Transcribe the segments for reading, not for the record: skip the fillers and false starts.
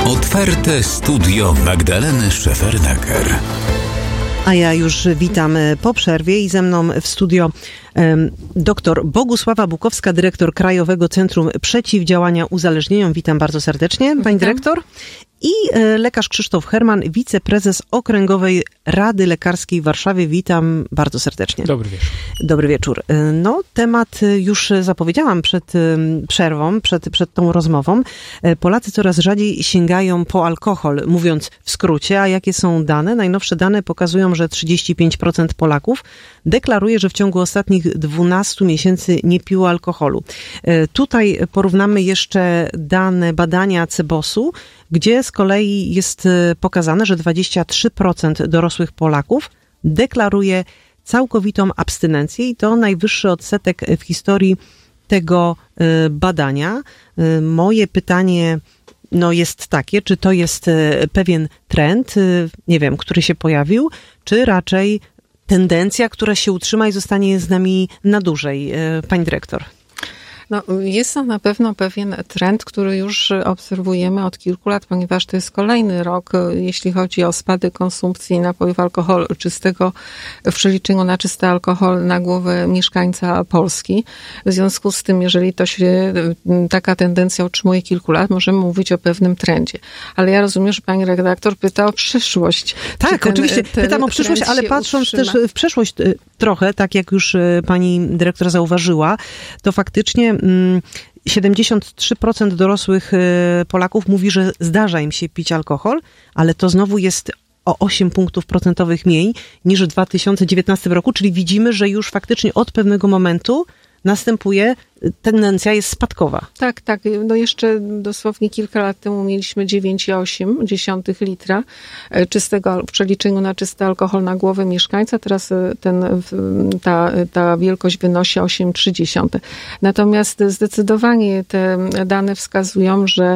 Otwarte studio Magdaleny Szefernaker. A ja już witam po przerwie i ze mną w studio dr Bogusława Bukowska, dyrektor Krajowego Centrum Przeciwdziałania Uzależnieniom. Witam bardzo serdecznie, pani dyrektor. I lekarz Krzysztof Herman, wiceprezes Okręgowej Rady Lekarskiej w Warszawie. Witam bardzo serdecznie. Dobry wieczór. Dobry wieczór. No, temat już zapowiedziałam przed przerwą, przed tą rozmową. Polacy coraz rzadziej sięgają po alkohol, mówiąc w skrócie. A jakie są dane? Najnowsze dane pokazują, że 35% Polaków deklaruje, że w ciągu ostatnich 12 miesięcy nie piło alkoholu. Tutaj porównamy jeszcze dane badania CBOS-u, gdzie z kolei jest pokazane, że 23% dorosłych Polaków deklaruje całkowitą abstynencję i to najwyższy odsetek w historii tego badania. Moje pytanie jest takie, czy to jest pewien trend, nie wiem, który się pojawił, czy raczej tendencja, która się utrzyma i zostanie z nami na dłużej. Pani dyrektor. Jest to na pewno pewien trend, który już obserwujemy od kilku lat, ponieważ to jest kolejny rok, jeśli chodzi o spadek konsumpcji napojów alkoholu czystego w przeliczeniu na czysty alkohol na głowę mieszkańca Polski. W związku z tym, jeżeli to się taka tendencja utrzymuje kilku lat, możemy mówić o pewnym trendzie. Ale ja rozumiem, że pani redaktor pyta o przyszłość. Tak, oczywiście pytam o przyszłość, ale patrząc też w przeszłość trochę, tak jak już pani dyrektor zauważyła, to faktycznie 73% dorosłych Polaków mówi, że zdarza im się pić alkohol, ale to znowu jest o 8 punktów procentowych mniej niż w 2019 roku, czyli widzimy, że już faktycznie od pewnego momentu następuje, tendencja jest spadkowa. Tak. Jeszcze dosłownie kilka lat temu mieliśmy 9,8 litra czystego w przeliczeniu na czysty alkohol na głowę mieszkańca. Teraz ta wielkość wynosi 8,3. Natomiast zdecydowanie te dane wskazują, że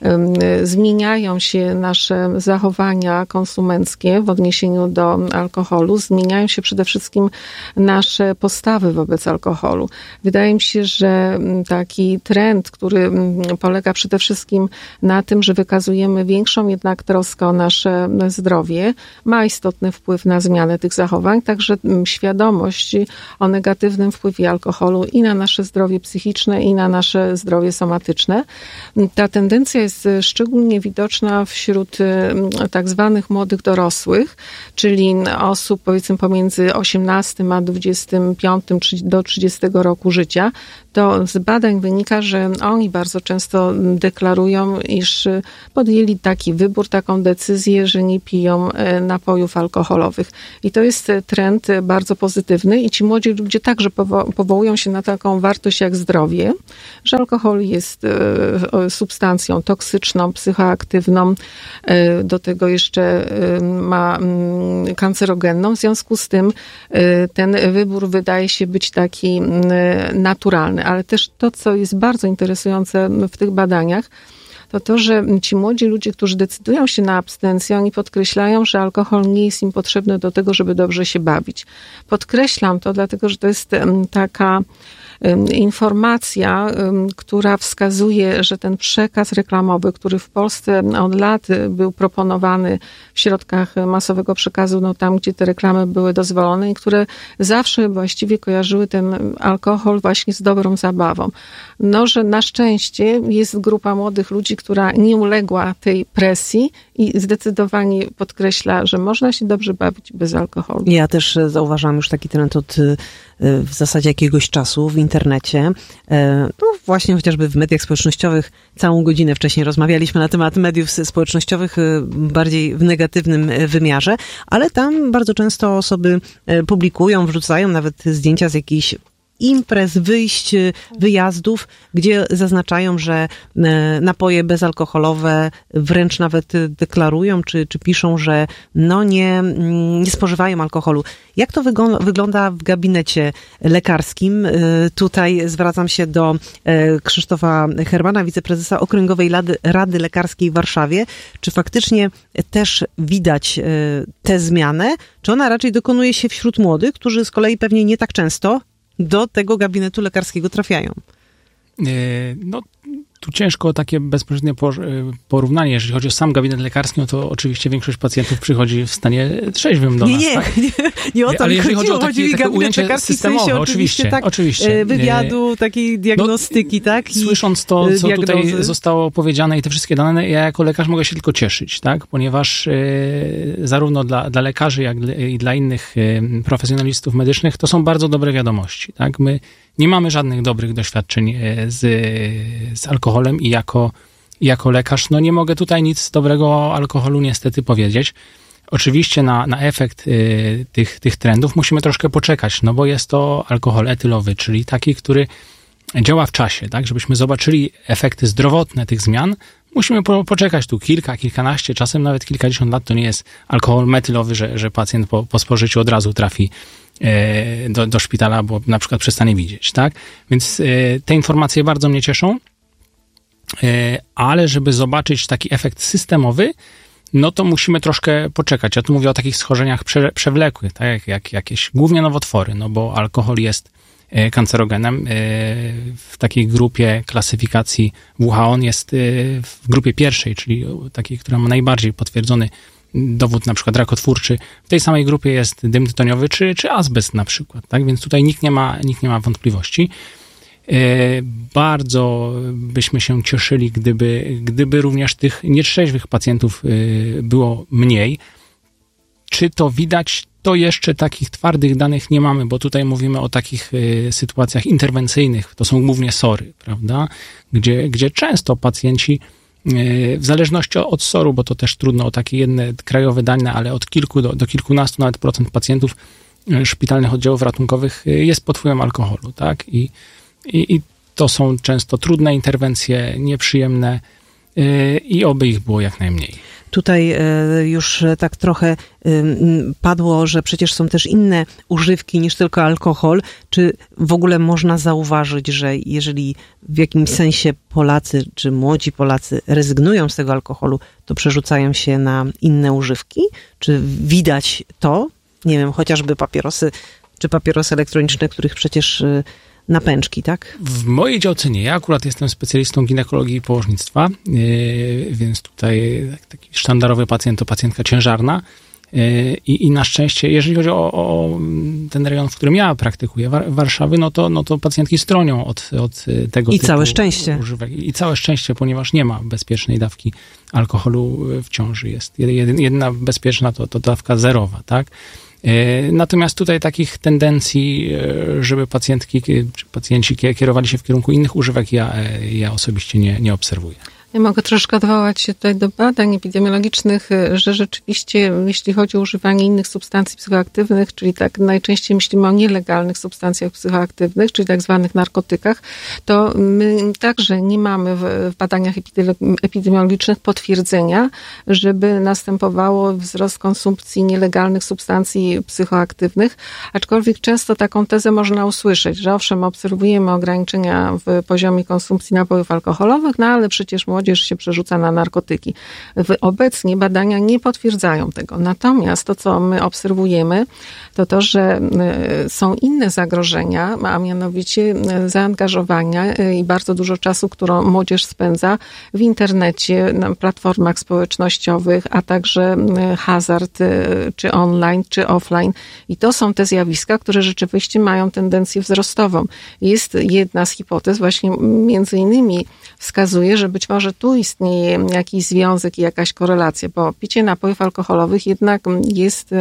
zmieniają się nasze zachowania konsumenckie w odniesieniu do alkoholu. Zmieniają się przede wszystkim nasze postawy wobec alkoholu. Wydaje mi się, że taki trend, który polega przede wszystkim na tym, że wykazujemy większą jednak troskę o nasze zdrowie, ma istotny wpływ na zmianę tych zachowań, także świadomość o negatywnym wpływie alkoholu i na nasze zdrowie psychiczne, i na nasze zdrowie somatyczne. Ta tendencja jest szczególnie widoczna wśród tak zwanych młodych dorosłych, czyli osób powiedzmy pomiędzy 18 a 25 do 30 roku życia. To z badań wynika, że oni bardzo często deklarują, iż podjęli taki wybór, taką decyzję, że nie piją napojów alkoholowych. I to jest trend bardzo pozytywny i ci młodzi ludzie także powołują się na taką wartość jak zdrowie, że alkohol jest substancją toksyczną, psychoaktywną, do tego jeszcze ma kancerogenną. W związku z tym ten wybór wydaje się być taki naturalny. Ale też to, co jest bardzo interesujące w tych badaniach, to, że ci młodzi ludzie, którzy decydują się na abstynencję, oni podkreślają, że alkohol nie jest im potrzebny do tego, żeby dobrze się bawić. Podkreślam to, dlatego że to jest taka informacja, która wskazuje, że ten przekaz reklamowy, który w Polsce od lat był proponowany w środkach masowego przekazu, tam gdzie te reklamy były dozwolone i które zawsze właściwie kojarzyły ten alkohol właśnie z dobrą zabawą. Że na szczęście jest grupa młodych ludzi, która nie uległa tej presji i zdecydowanie podkreśla, że można się dobrze bawić bez alkoholu. Ja też zauważam już taki trend od w zasadzie jakiegoś czasu w internecie. Właśnie chociażby w mediach społecznościowych całą godzinę wcześniej rozmawialiśmy na temat mediów społecznościowych bardziej w negatywnym wymiarze, ale tam bardzo często osoby publikują, wrzucają nawet zdjęcia z jakichś imprez, wyjść, wyjazdów, gdzie zaznaczają, że napoje bezalkoholowe wręcz nawet deklarują, czy piszą, że nie spożywają alkoholu. Jak to wygląda w gabinecie lekarskim? Tutaj zwracam się do Krzysztofa Hermana, wiceprezesa Okręgowej Rady Lekarskiej w Warszawie. Czy faktycznie też widać tę zmianę? Czy ona raczej dokonuje się wśród młodych, którzy z kolei pewnie nie tak często do tego gabinetu lekarskiego trafiają? Tu ciężko o takie bezpośrednie porównanie. Jeżeli chodzi o sam gabinet lekarski, no to oczywiście większość pacjentów przychodzi w stanie trzeźwym do nas. Nie o to ale mi jeżeli chodziło. chodzi o takie ujęcie systemowe, oczywiście. Wywiadu, takiej diagnostyki, tak? Słysząc to, co tutaj zostało powiedziane i te wszystkie dane, ja jako lekarz mogę się tylko cieszyć, tak? Ponieważ zarówno dla lekarzy, jak i dla innych profesjonalistów medycznych to są bardzo dobre wiadomości, tak? My nie mamy żadnych dobrych doświadczeń z alkoholem i jako lekarz, no nie mogę tutaj nic dobrego o alkoholu niestety powiedzieć. Oczywiście na efekt tych trendów musimy troszkę poczekać, no bo jest to alkohol etylowy, czyli taki, który działa w czasie, tak? Żebyśmy zobaczyli efekty zdrowotne tych zmian, musimy poczekać tu kilkanaście, czasem nawet kilkadziesiąt lat. To nie jest alkohol metylowy, że pacjent po spożyciu od razu trafi do szpitala, bo na przykład przestanie widzieć, tak? Więc te informacje bardzo mnie cieszą, ale żeby zobaczyć taki efekt systemowy, no to musimy troszkę poczekać. Ja tu mówię o takich schorzeniach przewlekłych, tak? Jak jakieś głównie nowotwory, no bo alkohol jest kancerogenem. W takiej grupie klasyfikacji WHO on jest w grupie pierwszej, czyli takiej, która ma najbardziej potwierdzony dowód na przykład rakotwórczy. W tej samej grupie jest dym tytoniowy czy azbest na przykład, tak? Więc tutaj nikt nie ma wątpliwości. Bardzo byśmy się cieszyli, gdyby również tych nietrzeźwych pacjentów było mniej. Czy to widać? To jeszcze takich twardych danych nie mamy, bo tutaj mówimy o takich sytuacjach interwencyjnych. To są głównie SOR-y, prawda? Gdzie często pacjenci, w zależności od SOR-u, bo to też trudno o takie jedne krajowe dane, ale od kilku do kilkunastu nawet procent pacjentów szpitalnych oddziałów ratunkowych jest pod wpływem alkoholu, tak? I to są często trudne interwencje, nieprzyjemne i oby ich było jak najmniej. Tutaj już tak trochę padło, że przecież są też inne używki niż tylko alkohol. Czy w ogóle można zauważyć, że jeżeli w jakimś sensie Polacy, czy młodzi Polacy rezygnują z tego alkoholu, to przerzucają się na inne używki? Czy widać to? Nie wiem, chociażby papierosy, czy papierosy elektroniczne, których przecież napęczki, tak? W mojej działce nie. Ja akurat jestem specjalistą ginekologii i położnictwa, więc tutaj taki sztandarowy pacjent to pacjentka ciężarna i na szczęście, jeżeli chodzi o ten rejon, w którym ja praktykuję, Warszawy, no to pacjentki stronią od tego typu całe szczęście. Używek. I całe szczęście, ponieważ nie ma bezpiecznej dawki alkoholu w ciąży. Jest jedna bezpieczna to dawka zerowa, tak? Natomiast tutaj takich tendencji, żeby pacjenci kierowali się w kierunku innych używek, ja osobiście nie obserwuję. Ja mogę troszkę odwołać się tutaj do badań epidemiologicznych, że rzeczywiście, jeśli chodzi o używanie innych substancji psychoaktywnych, czyli tak najczęściej myślimy o nielegalnych substancjach psychoaktywnych, czyli tak zwanych narkotykach, to my także nie mamy w badaniach epidemiologicznych potwierdzenia, żeby następowało wzrost konsumpcji nielegalnych substancji psychoaktywnych, aczkolwiek często taką tezę można usłyszeć, że owszem, obserwujemy ograniczenia w poziomie konsumpcji napojów alkoholowych, no ale przecież młodzież się przerzuca na narkotyki. Obecnie badania nie potwierdzają tego. Natomiast to, co my obserwujemy, to, że są inne zagrożenia, a mianowicie zaangażowania i bardzo dużo czasu, którą młodzież spędza w internecie, na platformach społecznościowych, a także hazard, czy online, czy offline. I to są te zjawiska, które rzeczywiście mają tendencję wzrostową. Jest jedna z hipotez, właśnie między innymi wskazuje, że być może tu istnieje jakiś związek i jakaś korelacja, bo picie napojów alkoholowych jednak jest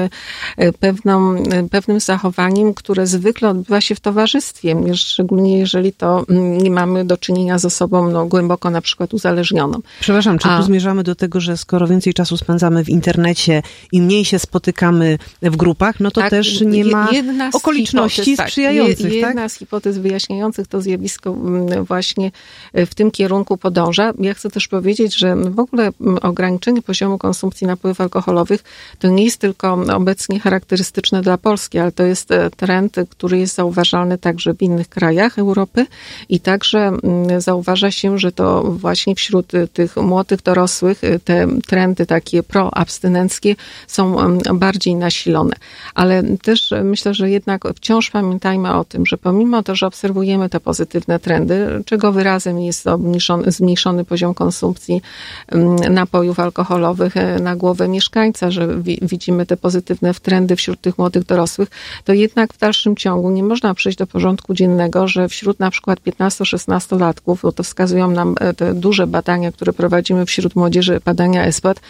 pewnym zachowaniem, które zwykle odbywa się w towarzystwie, szczególnie jeżeli to nie mamy do czynienia z osobą głęboko na przykład uzależnioną. Przepraszam, czy tu zmierzamy do tego, że skoro więcej czasu spędzamy w internecie i mniej się spotykamy w grupach, no to tak, też nie ma okoliczności sprzyjających, Jedna z hipotez wyjaśniających to zjawisko właśnie w tym kierunku podąża. Ja chcę też powiedzieć, że w ogóle ograniczenie poziomu konsumpcji napojów alkoholowych to nie jest tylko obecnie charakterystyczne dla Polski, ale to jest trend, który jest zauważalny także w innych krajach Europy i także zauważa się, że to właśnie wśród tych młodych dorosłych te trendy takie proabstynenckie są bardziej nasilone. Ale też myślę, że jednak wciąż pamiętajmy o tym, że pomimo to, że obserwujemy te pozytywne trendy, czego wyrazem jest zmniejszony poziom konsumpcji napojów alkoholowych na głowę mieszkańca, że widzimy te pozytywne trendy wśród tych młodych dorosłych, to jednak w dalszym ciągu nie można przejść do porządku dziennego, że wśród na przykład 15-16-latków, bo to wskazują nam te duże badania, które prowadzimy wśród młodzieży, badania ESPAD,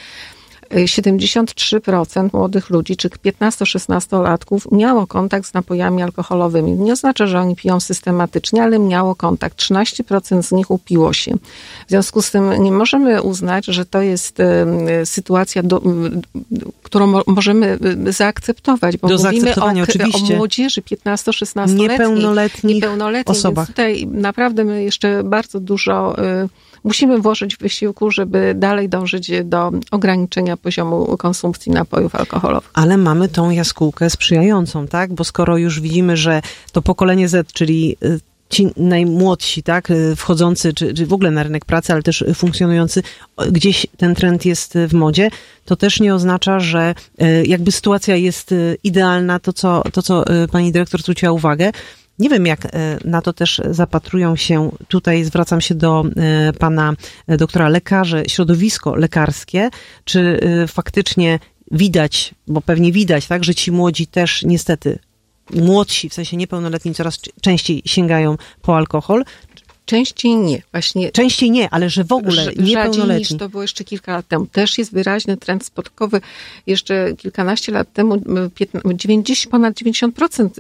73% młodych ludzi, czy 15-16-latków miało kontakt z napojami alkoholowymi. Nie oznacza, że oni piją systematycznie, ale miało kontakt. 13% z nich upiło się. W związku z tym nie możemy uznać, że to jest sytuacja, którą możemy zaakceptować, bo mówimy o młodzieży 15-16-letnich, niepełnoletnich osobach. Więc tutaj naprawdę my jeszcze bardzo dużo musimy włożyć wysiłku, żeby dalej dążyć do ograniczenia poziomu konsumpcji napojów alkoholowych. Ale mamy tą jaskółkę sprzyjającą, tak? Bo skoro już widzimy, że to pokolenie Z, czyli ci najmłodsi, tak, wchodzący, czy w ogóle na rynek pracy, ale też funkcjonujący, gdzieś ten trend jest w modzie, to też nie oznacza, że jakby sytuacja jest idealna, to co pani dyrektor zwróciła uwagę. Nie wiem, jak na to też zapatrują się, tutaj zwracam się do pana doktora lekarze, środowisko lekarskie, czy faktycznie widać, bo pewnie widać, tak, że ci młodzi też niestety, młodsi, w sensie niepełnoletni, coraz częściej sięgają po alkohol. Częściej nie. Właśnie częściej nie, ale że w ogóle niepełnoletni. Rzadziej niż to było jeszcze kilka lat temu. Też jest wyraźny trend spadkowy. Jeszcze kilkanaście lat temu ponad 90%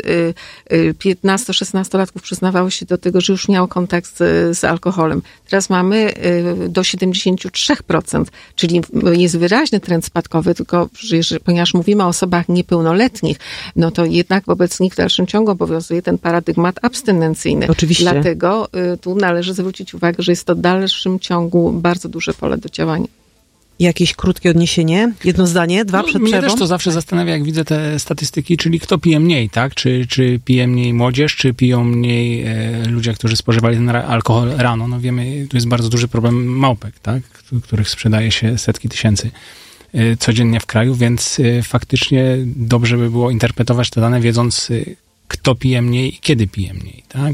15-16-latków przyznawało się do tego, że już miało kontakt z alkoholem. Teraz mamy do 73%, czyli jest wyraźny trend spadkowy, tylko ponieważ mówimy o osobach niepełnoletnich, no to jednak wobec nich w dalszym ciągu obowiązuje ten paradygmat abstynencyjny. Oczywiście. Dlatego tu należy zwrócić uwagę, że jest to w dalszym ciągu bardzo duże pole do działania. Jakieś krótkie odniesienie? Jedno zdanie? Dwa przed przerwą? Mnie też to zawsze zastanawia, jak widzę te statystyki, czyli kto pije mniej, tak? Czy pije mniej młodzież, czy piją mniej ludzie, którzy spożywali ten alkohol rano? No wiemy, tu jest bardzo duży problem małpek, tak? Których sprzedaje się setki tysięcy codziennie w kraju, więc faktycznie dobrze by było interpretować te dane, wiedząc, kto pije mniej i kiedy pije mniej, tak?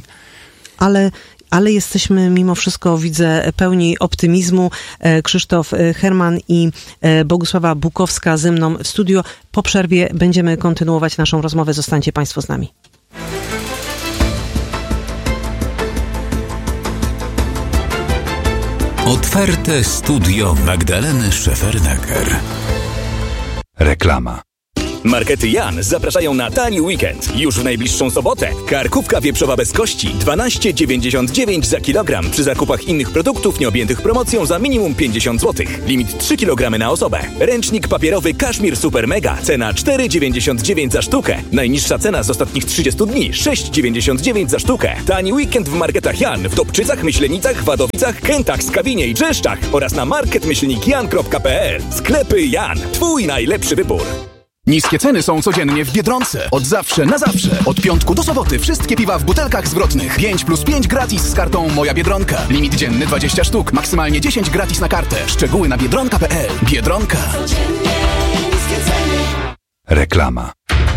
Ale jesteśmy mimo wszystko, widzę, pełni optymizmu. Krzysztof Herman i Bogusława Bukowska ze mną w studio. Po przerwie będziemy kontynuować naszą rozmowę. Zostańcie Państwo z nami. Otwarte studio Magdaleny Szefernaker. Reklama. Markety Jan zapraszają na tani weekend. Już w najbliższą sobotę. Karkówka wieprzowa bez kości 12,99 za kilogram. Przy zakupach innych produktów nieobjętych promocją za minimum 50 zł. Limit 3 kg na osobę. Ręcznik papierowy Kaszmir Super Mega. Cena 4,99 za sztukę. Najniższa cena z ostatnich 30 dni 6,99 za sztukę. Tani weekend w Marketach Jan w Dobczycach, Myślenicach, Wadowicach, Kętach, Skawinie i Brzeszczach oraz na market-jan.pl. Sklepy Jan. Twój najlepszy wybór. Niskie ceny są codziennie w Biedronce. Od zawsze na zawsze. Od piątku do soboty wszystkie piwa w butelkach zwrotnych. 5+5 gratis z kartą Moja Biedronka. Limit dzienny 20 sztuk. Maksymalnie 10 gratis na kartę. Szczegóły na biedronka.pl. Biedronka. Reklama.